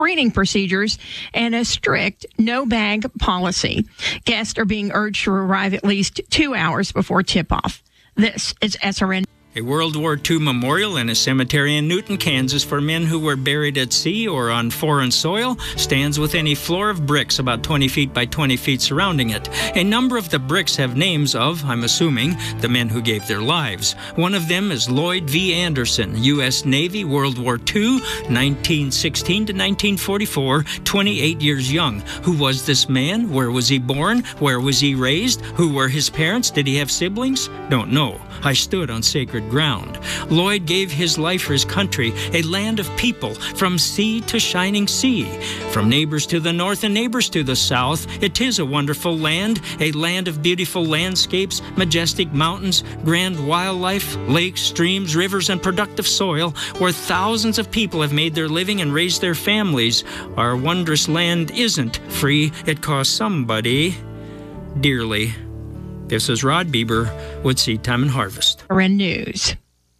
screening procedures and a strict no-bag policy. Guests are being urged to arrive at least 2 hours before tip-off. This is SRN. A World War II memorial in a cemetery in Newton, Kansas for men who were buried at sea or on foreign soil stands within a floor of bricks about 20 feet by 20 feet surrounding it. A number of the bricks have names of, I'm assuming, the men who gave their lives. One of them is Lloyd V. Anderson, U.S. Navy, World War II, 1916 to 1944, 28 years young. Who was this man? Where was he born? Where was he raised? Who were his parents? Did he have siblings? Don't know. I stood on sacred ground. Lloyd gave his life for his country, a land of people, from sea to shining sea, from neighbors to the north and neighbors to the south. It is a wonderful land, a land of beautiful landscapes, majestic mountains, grand wildlife, lakes, streams, rivers, and productive soil, where thousands of people have made their living and raised their families. Our wondrous land isn't free. It costs somebody dearly. This is Rod Bieber with Seed Time and Harvest. News.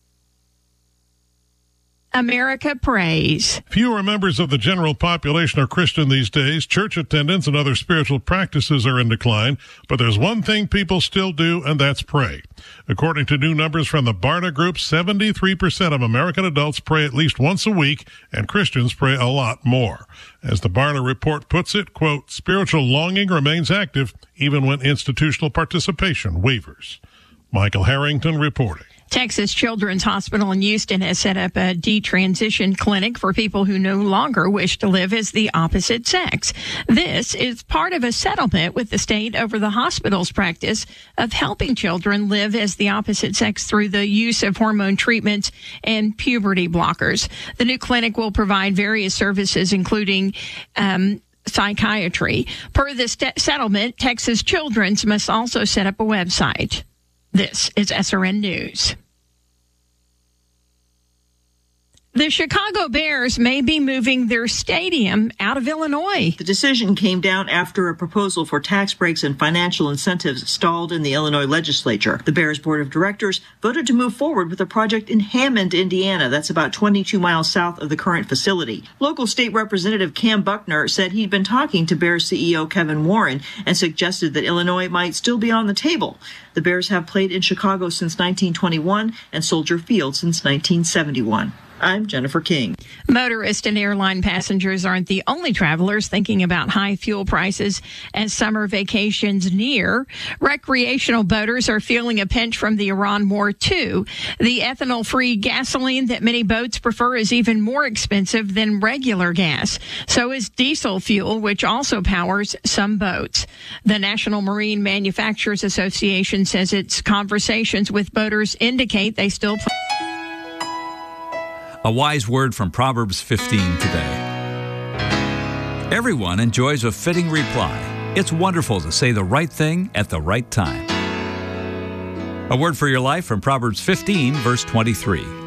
America prays. Fewer members of the general population are Christian these days. Church attendance and other spiritual practices are in decline, but there's one thing people still do, and that's pray. According to new numbers from the Barna Group, 73% of American adults pray at least once a week, and Christians pray a lot more. As the Barna report puts it, quote, spiritual longing remains active even when institutional participation wavers. Michael Harrington reporting. Texas Children's Hospital in Houston has set up a detransition clinic for people who no longer wish to live as the opposite sex. This is part of a settlement with the state over the hospital's practice of helping children live as the opposite sex through the use of hormone treatments and puberty blockers. The new clinic will provide various services, including psychiatry. Per the settlement, Texas Children's must also set up a website. This is SRN News. The Chicago Bears may be moving their stadium out of Illinois. The decision came down after a proposal for tax breaks and financial incentives stalled in the Illinois legislature. The Bears Board of Directors voted to move forward with a project in Hammond, Indiana. That's about 22 miles south of the current facility. Local state representative Cam Buckner said he'd been talking to Bears CEO Kevin Warren and suggested that Illinois might still be on the table. The Bears have played in Chicago since 1921 and Soldier Field since 1971. I'm Jennifer King. Motorists and airline passengers aren't the only travelers thinking about high fuel prices as summer vacations near. Recreational boaters are feeling a pinch from the Iran war, too. The ethanol-free gasoline that many boats prefer is even more expensive than regular gas. So is diesel fuel, which also powers some boats. The National Marine Manufacturers Association says its conversations with boaters indicate they still A wise word from Proverbs 15 today. Everyone enjoys a fitting reply. It's wonderful to say the right thing at the right time. A word for your life from Proverbs 15, verse 23.